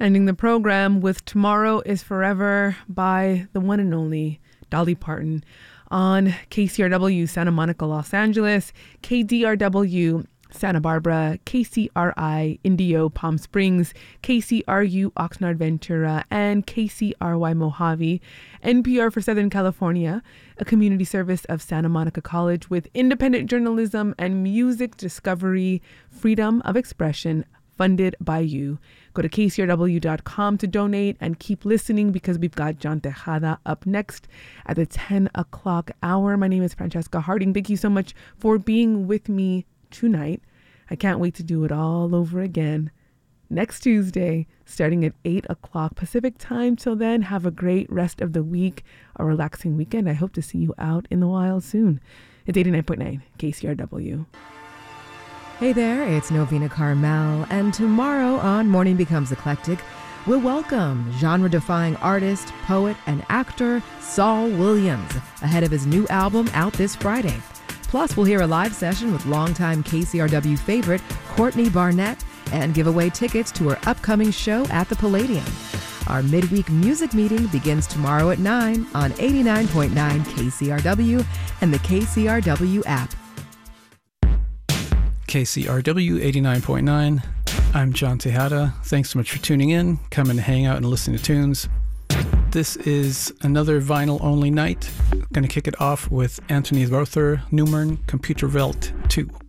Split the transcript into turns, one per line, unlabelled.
Ending the program with Tomorrow is Forever by the one and only Dolly Parton on KCRW Santa Monica, Los Angeles, KDRW Santa Barbara, KCRI Indio Palm Springs, KCRU Oxnard Ventura, and KCRY Mojave, NPR for Southern California, a community service of Santa Monica College with independent journalism and music discovery, freedom of expression, funded by you. Go to kcrw.com to donate and keep listening because we've got John Tejada up next at the 10 o'clock hour. My name is Francesca Harding. Thank you so much for being with me tonight. I can't wait to do it all over again next Tuesday, starting at 8 o'clock Pacific time. Till then, have a great rest of the week, a relaxing weekend. I hope to see you out in the wild soon. It's 89.9 KCRW.
Hey there, it's Novena Carmel, and tomorrow on Morning Becomes Eclectic, we'll welcome genre-defying artist, poet, and actor Saul Williams ahead of his new album out this Friday. Plus, we'll hear a live session with longtime KCRW favorite Courtney Barnett and give away tickets to her upcoming show at the Palladium. Our midweek music meeting begins tomorrow at 9 on 89.9 KCRW and the KCRW app.
KCRW 89.9. I'm John Tejada. Thanks so much for tuning in. Come and hang out and listen to tunes. This is another vinyl-only night. Going to kick it off with Anthony Rother, Nummern, Computerwelt 2.